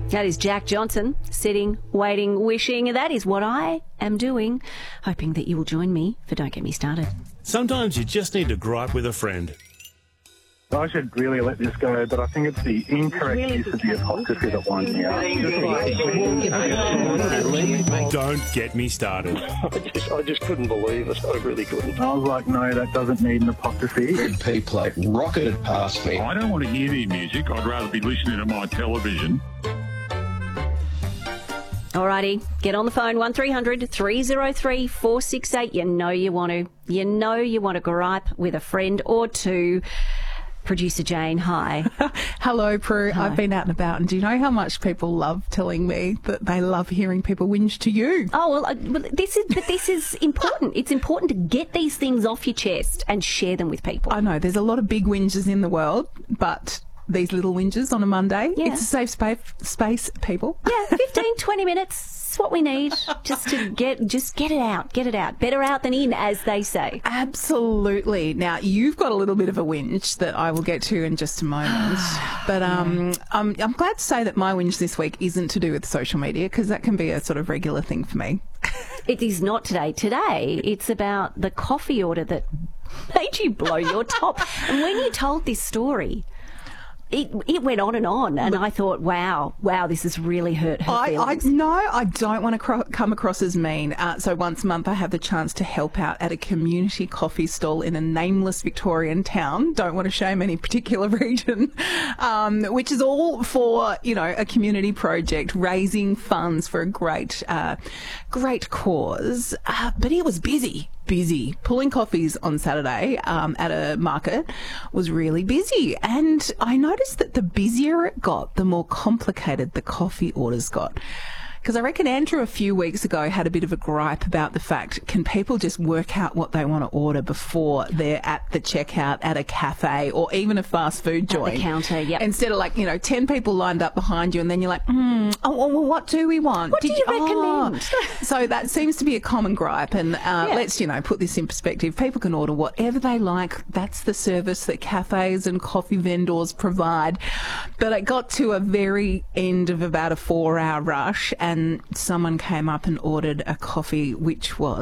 That is Jack Johnson, sitting, waiting, wishing. That is what I am doing, hoping that you will join me for Don't Get Me Started. Sometimes you just need to gripe with a friend. I should really let this go, but I think it's the incorrect use of the apostrophe that winds me up. Don't get me started. I just couldn't believe it. I really couldn't. I was like, no, that doesn't need an apostrophe. Red P plate rocketed past me. I don't want to hear the music. I'd rather be listening to my television. Alrighty, get on the phone, 1300 303 468. You know you want to. You know you want to gripe with a friend or two. Producer Jane, hi. Hello, Prue. Hi. I've been out and about, and do you know how much people love telling me that they love hearing people whinge to you? Oh, well, this is important. It's important to get these things off your chest and share them with people. I know, there's a lot of big whinges in the world, but these little whinges on a Monday, it's a safe space, people. Yeah, 15, 20 minutes. It's what we need just to get it out. Get it out. Better out than in, as they say. Absolutely. Now, you've got a little bit of a whinge that I will get to in just a moment. But I'm glad to say that my whinge this week isn't to do with social media, because that can be a sort of regular thing for me. It is not today. Today, it's about the coffee order that made you blow your top. And when you told this story, it went on, and I thought, wow, this has really hurt her feelings. I don't want to come across as mean. So once a month I have the chance to help out at a community coffee stall in a nameless Victorian town. Don't want to shame any particular region, which is all for, a community project, raising funds for a great cause. But it was busy. Pulling coffees on Saturday at a market was really busy, and I noticed that the busier it got, the more complicated the coffee orders got. Because I reckon Andrew a few weeks ago had a bit of a gripe about the fact, can people just work out what they want to order before they're at the checkout at a cafe or even a fast food joint? At the counter, yep. Instead of 10 people lined up behind you, and then you're like, what do we want? What do you recommend? So that seems to be a common gripe, and let's, put this in perspective. People can order whatever they like. That's the service that cafes and coffee vendors provide. But it got to a very end of about a 4-hour rush, and someone came up and ordered a coffee which was